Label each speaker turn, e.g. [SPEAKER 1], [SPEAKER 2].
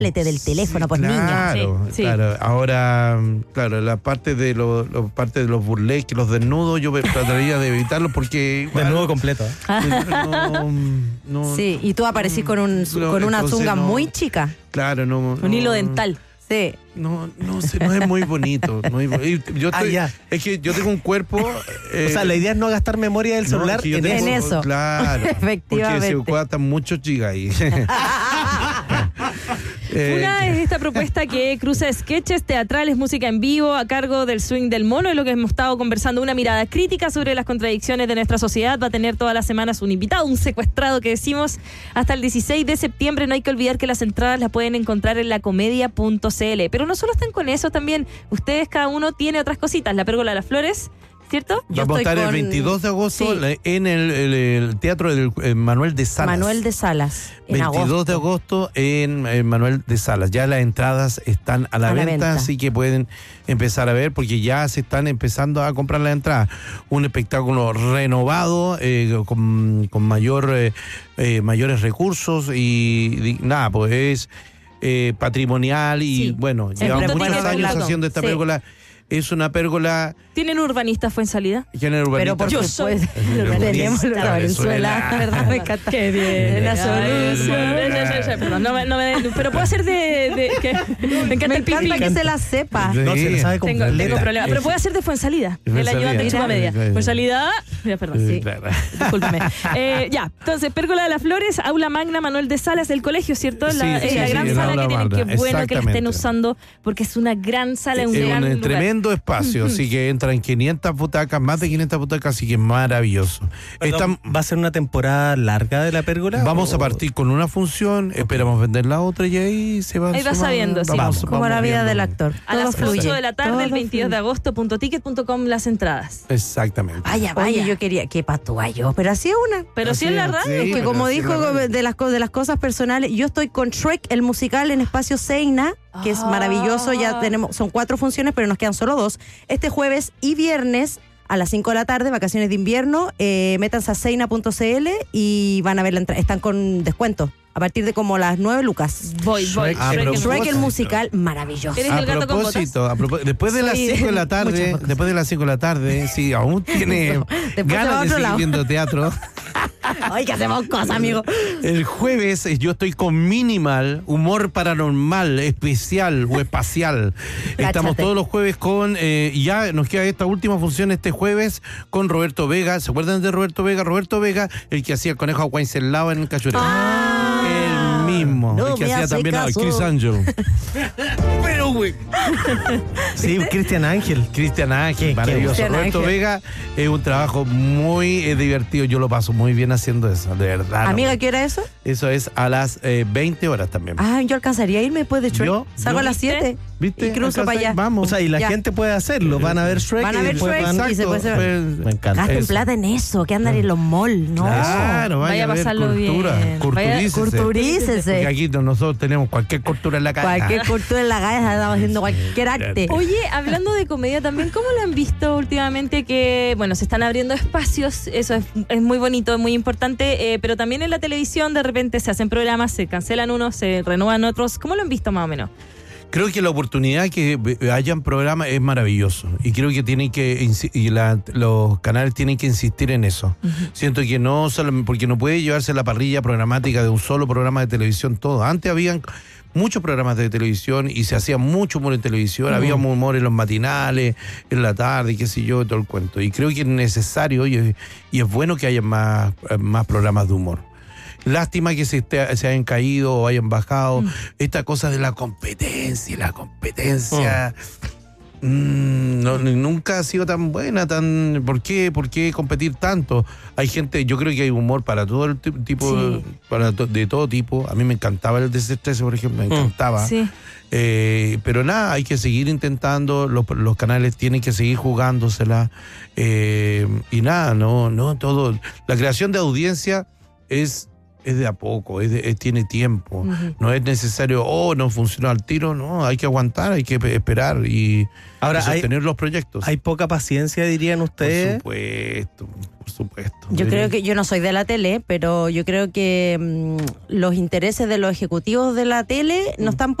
[SPEAKER 1] del teléfono, pues
[SPEAKER 2] claro,
[SPEAKER 1] niña.
[SPEAKER 3] Sí.
[SPEAKER 2] Claro. Ahora, claro, la parte de los burlesques, los desnudos, yo trataría de evitarlo porque igual,
[SPEAKER 4] Desnudo completo.
[SPEAKER 2] no,
[SPEAKER 1] Sí, y tú aparecís con una
[SPEAKER 2] entonces
[SPEAKER 1] zunga
[SPEAKER 2] no.
[SPEAKER 1] muy chica.
[SPEAKER 2] Claro, no.
[SPEAKER 3] Un hilo dental.
[SPEAKER 1] Sí.
[SPEAKER 2] No sé, no es muy bonito.
[SPEAKER 4] Ya.
[SPEAKER 2] Es que yo tengo un cuerpo.
[SPEAKER 4] O sea, la idea es no gastar memoria del celular
[SPEAKER 2] es que yo
[SPEAKER 4] en
[SPEAKER 2] tengo-
[SPEAKER 1] eso.
[SPEAKER 2] Claro.
[SPEAKER 1] Efectivamente.
[SPEAKER 2] Porque se cuatan muchos gigas ahí.
[SPEAKER 3] Una es esta propuesta que cruza sketches teatrales, música en vivo a cargo del Swing del Mono, es lo que hemos estado conversando, una mirada crítica sobre las contradicciones de nuestra sociedad. Va a tener todas las semanas un invitado, un secuestrado que decimos, hasta el 16 de septiembre. No hay que olvidar que las entradas las pueden encontrar en lacomedia.cl. Pero no solo están con eso, también ustedes, cada uno tiene otras cositas. La Pérgola de las Flores, ¿cierto?
[SPEAKER 2] Vamos a estar el 22 de agosto
[SPEAKER 1] Sí.
[SPEAKER 2] en el Teatro del Manuel de Salas.
[SPEAKER 1] Manuel de Salas. En
[SPEAKER 2] 22 de
[SPEAKER 1] agosto.
[SPEAKER 2] agosto en Manuel de Salas. Ya las entradas están a la venta, así que pueden empezar a ver porque ya se están empezando a comprar las entradas. Un espectáculo renovado, con mayores recursos y nada, pues es patrimonial y
[SPEAKER 3] Sí.
[SPEAKER 2] bueno, llevamos
[SPEAKER 3] Punto
[SPEAKER 2] muchos
[SPEAKER 3] Ticket,
[SPEAKER 2] años
[SPEAKER 3] Platón.
[SPEAKER 2] haciendo esta
[SPEAKER 1] Sí.
[SPEAKER 2] pérgola. Es una pérgola
[SPEAKER 3] ¿Tienen urbanistas Fuensalida?
[SPEAKER 2] género
[SPEAKER 1] Pero
[SPEAKER 2] urbanista.
[SPEAKER 1] por
[SPEAKER 3] Yo
[SPEAKER 1] supuesto,
[SPEAKER 2] soy
[SPEAKER 1] tenemos
[SPEAKER 2] urbanista
[SPEAKER 1] la
[SPEAKER 2] Venezuela.
[SPEAKER 1] Venezuela, ¿verdad? Me encanta.
[SPEAKER 3] Qué bien.
[SPEAKER 1] La solución.
[SPEAKER 3] Perdón, pero puedo hacer ¿qué? Me encanta
[SPEAKER 1] Me
[SPEAKER 3] el ping-ping.
[SPEAKER 1] encanta que se la sepa.
[SPEAKER 2] Sí.
[SPEAKER 4] No, se la sabe
[SPEAKER 3] Tengo
[SPEAKER 4] completa.
[SPEAKER 3] problema. Pero puede hacer de Fuensalida. El ayudante de chupa media. Fuensalida. Ya, perdón.
[SPEAKER 1] Sí.
[SPEAKER 2] Claro.
[SPEAKER 3] Discúlpeme. Ya, entonces, Pérgola de las Flores, Aula Magna Manuel de Salas, el colegio, ¿cierto?
[SPEAKER 2] Sí,
[SPEAKER 3] la
[SPEAKER 2] sí,
[SPEAKER 3] gran
[SPEAKER 2] sí,
[SPEAKER 3] sala
[SPEAKER 2] el
[SPEAKER 3] que
[SPEAKER 2] Aula
[SPEAKER 3] tienen. Qué
[SPEAKER 2] Magna,
[SPEAKER 3] bueno que la estén
[SPEAKER 2] exactamente.
[SPEAKER 3] usando, porque es una gran sala, un
[SPEAKER 2] Es
[SPEAKER 3] gran
[SPEAKER 2] un
[SPEAKER 3] lugar.
[SPEAKER 2] tremendo espacio, así que entran 500 butacas, más de 500 butacas, así que es maravilloso.
[SPEAKER 4] Perdón, ¿va a ser una temporada larga de la pérgola?
[SPEAKER 2] Vamos
[SPEAKER 4] o-
[SPEAKER 2] a partir con una función, esperamos vender la otra y ahí se va
[SPEAKER 3] Ahí va
[SPEAKER 2] sumando.
[SPEAKER 3] sabiendo, sí.
[SPEAKER 1] Como la vida
[SPEAKER 2] viendo.
[SPEAKER 1] del actor.
[SPEAKER 3] A
[SPEAKER 1] Todo
[SPEAKER 3] las
[SPEAKER 1] fluye.
[SPEAKER 3] 8 de la tarde,
[SPEAKER 1] Todo
[SPEAKER 3] el 22 de
[SPEAKER 1] fluye.
[SPEAKER 3] agosto, .ticket.com, las entradas.
[SPEAKER 2] Exactamente.
[SPEAKER 1] Vaya,
[SPEAKER 3] Oye.
[SPEAKER 1] yo quería que patúa pero así es una.
[SPEAKER 3] Pero sí en la radio.
[SPEAKER 2] Sí,
[SPEAKER 1] Que
[SPEAKER 2] pero
[SPEAKER 1] como
[SPEAKER 2] así
[SPEAKER 1] dijo
[SPEAKER 2] es la radio.
[SPEAKER 1] de las cosas personales, yo estoy con Shrek, el musical en Espacio Seina, que es maravilloso. Ya tenemos, son 4 funciones, pero nos quedan solo 2. Este jueves y viernes a las 5 de la tarde, vacaciones de invierno, métanse a seina.cl y van a ver la entrada. Están con descuento a partir de como las 9 lucas.
[SPEAKER 3] Voy.
[SPEAKER 4] Shrek,
[SPEAKER 2] Ah, pero
[SPEAKER 3] Shrek,
[SPEAKER 1] Shrek, el
[SPEAKER 2] propósito.
[SPEAKER 1] musical, maravilloso.
[SPEAKER 3] ¿Eres el gato con botas?
[SPEAKER 2] Después de las
[SPEAKER 1] Soy
[SPEAKER 2] 5 de la
[SPEAKER 1] muchas
[SPEAKER 2] tarde,
[SPEAKER 1] cosas.
[SPEAKER 2] después de las 5 de la tarde, si aún tiene
[SPEAKER 1] Después se va a
[SPEAKER 2] ganas de
[SPEAKER 1] otro
[SPEAKER 2] seguir
[SPEAKER 1] lado.
[SPEAKER 2] viendo teatro,
[SPEAKER 1] Ay, que hacemos cosas, amigo.
[SPEAKER 2] el jueves yo estoy con Minimal, humor paranormal, especial o espacial. Estamos todos los jueves con, ya nos queda esta última función este jueves con Roberto Vega. ¿Se acuerdan de Roberto Vega? Roberto Vega, el que hacía el conejo Wenceslao en el Cachureo. El mismo,
[SPEAKER 1] no
[SPEAKER 2] el que
[SPEAKER 1] me
[SPEAKER 2] hacía
[SPEAKER 1] hace
[SPEAKER 2] también a
[SPEAKER 1] caso.
[SPEAKER 2] Chris Angel. Pero, güey.
[SPEAKER 4] Sí, Cristian Ángel.
[SPEAKER 2] Cristian Ángel,
[SPEAKER 4] Qué
[SPEAKER 2] maravilloso.
[SPEAKER 1] Cristian
[SPEAKER 2] Roberto
[SPEAKER 1] Ángel.
[SPEAKER 2] Vega es un trabajo muy divertido. Yo lo paso muy bien haciendo eso, de verdad.
[SPEAKER 1] Amiga,
[SPEAKER 2] ¿no?
[SPEAKER 1] ¿qué hora es eso?
[SPEAKER 2] Eso es a las 20 horas también.
[SPEAKER 1] Ah, yo alcanzaría a irme después de Shrek.
[SPEAKER 2] ¿Yo?
[SPEAKER 1] Salgo a las
[SPEAKER 3] ¿Viste?
[SPEAKER 1] 7
[SPEAKER 2] ¿Viste?
[SPEAKER 1] y cruzo
[SPEAKER 2] Acá
[SPEAKER 1] para
[SPEAKER 2] está,
[SPEAKER 1] allá.
[SPEAKER 2] Vamos.
[SPEAKER 4] O sea, y la
[SPEAKER 1] Ya.
[SPEAKER 4] gente puede hacerlo. Van a ver Shrek
[SPEAKER 1] Van a
[SPEAKER 4] y
[SPEAKER 1] ver
[SPEAKER 4] después
[SPEAKER 1] Shrek
[SPEAKER 4] van...
[SPEAKER 1] y se puede
[SPEAKER 2] pues,
[SPEAKER 4] Me encanta.
[SPEAKER 1] Gasten
[SPEAKER 2] eso.
[SPEAKER 1] plata en eso, que andan en los malls, ¿no?
[SPEAKER 2] Claro,
[SPEAKER 3] Vaya a
[SPEAKER 2] ver
[SPEAKER 3] pasarlo
[SPEAKER 2] cultura,
[SPEAKER 3] bien.
[SPEAKER 2] culturícese. Porque
[SPEAKER 1] Culturícese.
[SPEAKER 2] aquí nosotros tenemos cualquier cultura en la casa.
[SPEAKER 1] Cualquier cultura en la cabeza, estamos haciendo cualquier arte.
[SPEAKER 3] Oye, hablando de comedia también, ¿cómo lo han visto últimamente? Que, bueno, se están abriendo espacios, eso es muy bonito, es muy importante, pero también en la televisión de repente se hacen programas, se cancelan unos, se renuevan otros. ¿Cómo lo han visto más o menos?
[SPEAKER 2] Creo que la oportunidad que hayan programas es maravilloso y creo que tienen que los canales tienen que insistir en eso. Siento que no solo porque no puede llevarse la parrilla programática de un solo programa de televisión todo. Antes habían muchos programas de televisión y se hacía mucho humor en televisión, había humor en los matinales, en la tarde, qué sé yo, todo el cuento. Y creo que es necesario y es bueno que haya más programas de humor. Lástima que se hayan caído o hayan bajado. Esta cosa de la competencia, nunca ha sido tan buena, ¿por qué competir tanto? Hay gente, yo creo que hay humor para todo el tipo,
[SPEAKER 1] Sí.
[SPEAKER 2] de todo tipo. A mí me encantaba el desestrés, por ejemplo, me encantaba.
[SPEAKER 3] Sí.
[SPEAKER 2] Pero nada, hay que seguir intentando, los canales tienen que seguir jugándosela. Y nada, no todo. La creación de audiencia es de a poco, tiene tiempo. No es necesario, no funcionó al tiro, no, hay que aguantar, hay que esperar y
[SPEAKER 4] Ahora,
[SPEAKER 2] sostener los proyectos.
[SPEAKER 4] Hay poca paciencia, dirían
[SPEAKER 2] por
[SPEAKER 4] ustedes.
[SPEAKER 2] supuesto. supuesto.
[SPEAKER 1] Yo creo que, yo no soy de la tele, pero yo creo que los intereses de los ejecutivos de la tele no están